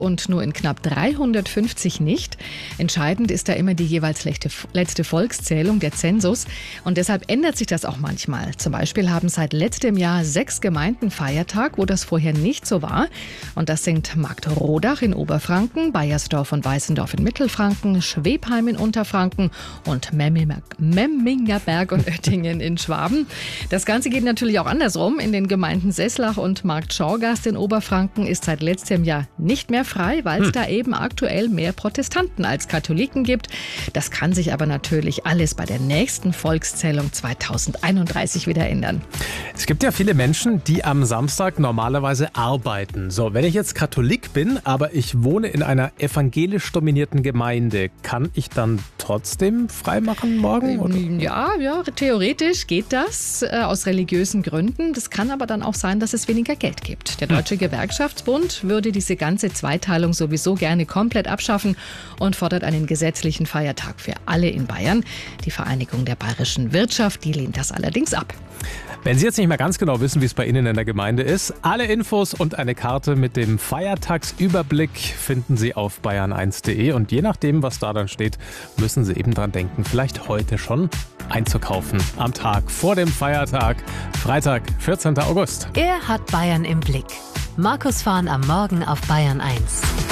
und nur in knapp 350 nicht. Entscheidend ist da immer die jeweils letzte Volkszählung, der Zensus. Und deshalb ändert sich das auch manchmal. Zum Beispiel haben seit letztem Jahr 6 Gemeinden Feiertag, wo das vorher nicht so war. Und das sind Marktrodach in Oberfranken, Baiersdorf und Weißendorf in Mittelfranken, Schwebheim in Unterfranken und Memmingerberg und Oettingen in Schwaben. Das Ganze geht natürlich auch andersrum. In den Gemeinden Seßlach und Marktschorgast in Oberfranken ist seit letztem Jahr nicht mehr frei, weil es da eben aktuell mehr Protestanten als Katholiken gibt. Das kann sich aber natürlich alles bei der nächsten Volkszählung 2031 wieder ändern. Es gibt ja viele Menschen, die am Samstag normalerweise arbeiten. So, wenn ich jetzt Katholik bin, aber ich wohne in einer evangelisch dominierten Gemeinde, kann ich dann trotzdem freimachen morgen? Oder? Ja, theoretisch geht das aus religiösen Gründen. Das kann aber dann auch sein, dass es weniger Geld gibt. Der Deutsche Gewerkschaftsbund würde diese ganze Zweiteilung sowieso gerne komplett abschaffen und fordert einen gesetzlichen Feiertag für alle in Bayern. Die Vereinigung der bayerischen Wirtschaft, die lehnt das allerdings ab. Wenn Sie jetzt nicht mehr ganz genau wissen, wie es bei Ihnen in der Gemeinde ist, alle Infos und eine Karte mit dem Feiertagsüberblick finden Sie auf bayern1.de. Und je nachdem, was da dann steht, müssen Sie eben dran denken, vielleicht heute schon einzukaufen. Am Tag vor dem Feiertag, Freitag, 14. August. Er hat Bayern im Blick. Markus Fahn am Morgen auf Bayern 1.